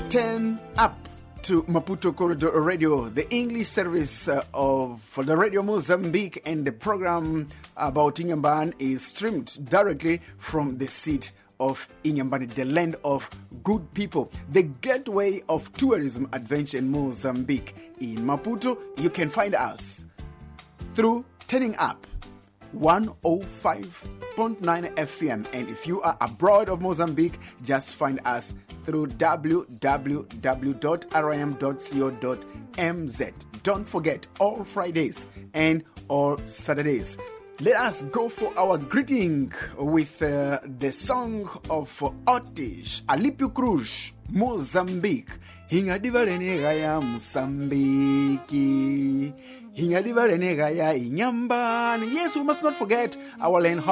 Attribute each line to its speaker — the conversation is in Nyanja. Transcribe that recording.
Speaker 1: Turn up to Maputo Corridor Radio, the English service of the Radio Mozambique, and the program about Inyambane is streamed directly from the seat of Inyambane, the land of good people, the gateway of tourism adventure in Mozambique. In Maputo, you can find us through Turning Up 105.9 FM, and if you are abroad of Mozambique, just find us through www.rim.co.mz. Don't forget, all Fridays and all Saturdays. Let us go for our greeting with the song of Otis, Alipio Cruz, Mozambique. Hingadivalene gaya Mozambique. Hingadivalene gaya Inyambane. Yes, we must not forget our land.